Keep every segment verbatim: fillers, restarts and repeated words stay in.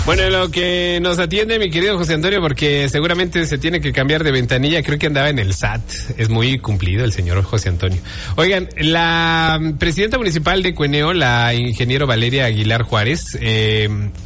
Bueno, lo que nos atiende mi querido José Antonio, porque seguramente se tiene que cambiar de ventanilla, creo que andaba en el S A T, es muy cumplido el señor José Antonio. Oigan, la presidenta municipal de Cueneo, la ingeniero Valeria Aguilar Juárez, eh,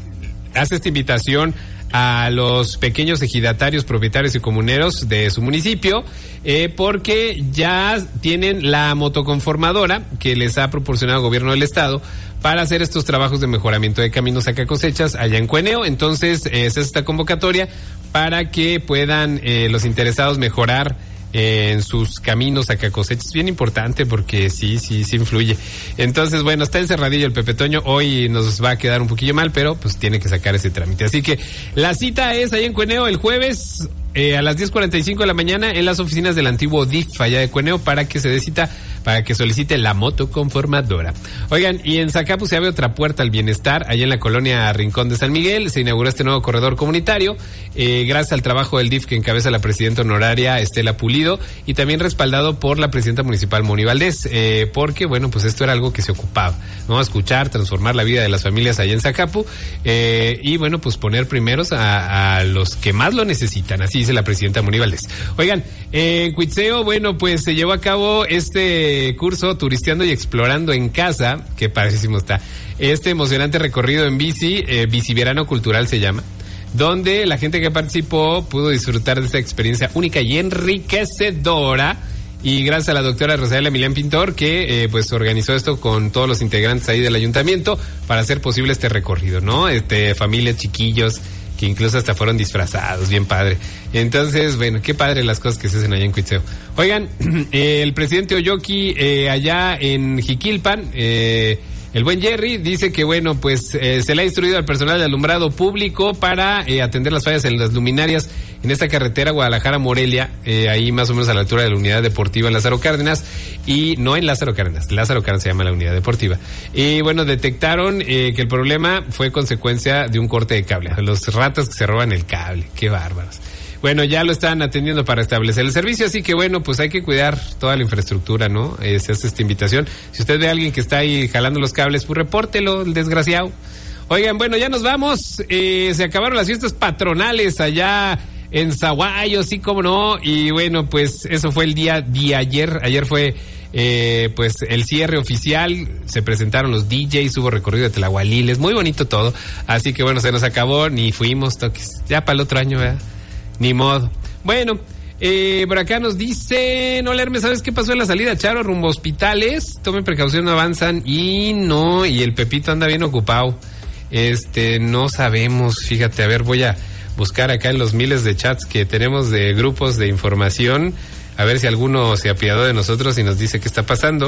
hace esta invitación a los pequeños ejidatarios, propietarios y comuneros de su municipio, eh, porque ya tienen la motoconformadora que les ha proporcionado el gobierno del estado para hacer estos trabajos de mejoramiento de caminos saca cosechas allá en Cueneo. Entonces, eh, es esta convocatoria para que puedan eh, los interesados mejorar eh, en sus caminos saca cosechas. Bien importante porque sí, sí, sí influye. Entonces, bueno, está encerradillo el Pepe Toño. Hoy nos va a quedar un poquillo mal, pero pues tiene que sacar ese trámite. Así que la cita es allá en Cueneo el jueves eh, a las diez cuarenta y cinco de la mañana en las oficinas del antiguo D I F allá de Cueneo para que se dé cita, para que solicite la motoconformadora. Oigan, y en Zacapu se abre otra puerta al bienestar, allá en la colonia Rincón de San Miguel. Se inauguró este nuevo corredor comunitario, eh, gracias al trabajo del D I F que encabeza la presidenta honoraria Estela Pulido, y también respaldado por la presidenta municipal Moni Valdés, eh, porque, bueno, pues esto era algo que se ocupaba, ¿no? Escuchar, transformar la vida de las familias allá en Zacapu, eh, y, bueno, pues poner primeros a, a los que más lo necesitan, así dice la presidenta Moni Valdés. Oigan, eh, en Cuitzeo, bueno, pues se llevó a cabo este curso Turisteando y Explorando en Casa, que padrísimo está, este emocionante recorrido en bici, eh, Biciverano Cultural se llama, donde la gente que participó pudo disfrutar de esta experiencia única y enriquecedora, y gracias a la doctora Rosaela Milán Pintor, que eh, pues organizó esto con todos los integrantes ahí del ayuntamiento para hacer posible este recorrido, ¿no? Este, familias, chiquillos, que incluso hasta fueron disfrazados, bien padre. Entonces, bueno, qué padre las cosas que se hacen allá en Cuitzeo. Oigan, eh, el presidente Oyoki, eh, allá en Jiquilpan, eh, el buen Jerry, dice que, bueno, pues eh, se le ha instruido al personal de alumbrado público para eh, atender las fallas en las luminarias en esta carretera Guadalajara-Morelia, eh, ahí más o menos a la altura de la unidad deportiva Lázaro Cárdenas, y no en Lázaro Cárdenas, Lázaro Cárdenas se llama la unidad deportiva. Y bueno, detectaron eh, que el problema fue consecuencia de un corte de cable, los ratas que se roban el cable, qué bárbaros. Bueno, ya lo están atendiendo para establecer el servicio, así que bueno, pues hay que cuidar toda la infraestructura, ¿no? Eh, se hace esta invitación. Si usted ve a alguien que está ahí jalando los cables, pues repórtelo, el desgraciado. Oigan, bueno, ya nos vamos. Eh, se acabaron las fiestas patronales allá en Zaguayo, sí, cómo no. Y bueno, pues eso fue el día de ayer. Ayer fue eh, pues el cierre oficial. Se presentaron los D Js, hubo recorrido de tlahualiles, muy bonito todo. Así que bueno, se nos acabó, ni fuimos toques. Ya para el otro año, ¿verdad? Ni modo. Bueno, eh, por acá nos dicen, hola Hermes, ¿sabes qué pasó en la salida Charo rumbo a Hospitales? Tomen precaución, no avanzan. Y no, y el Pepito anda bien ocupado. Este, no sabemos, fíjate, a ver, voy a buscar acá en los miles de chats que tenemos de grupos de información, a ver si alguno se apiadó de nosotros y nos dice qué está pasando.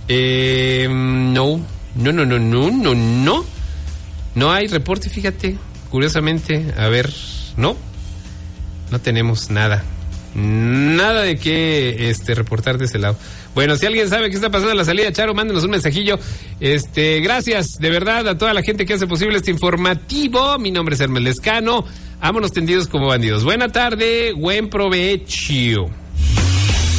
Eh, no, no, no, no, no, no, no. No hay reporte, fíjate, curiosamente, a ver, no. No tenemos nada, nada de qué este, reportar de ese lado. Bueno, si alguien sabe qué está pasando en la salida, Charo, mándenos un mensajillo. Este, gracias de verdad a toda la gente que hace posible este informativo. Mi nombre es Hermes Lescano. Vámonos tendidos como bandidos. Buena tarde, buen provecho.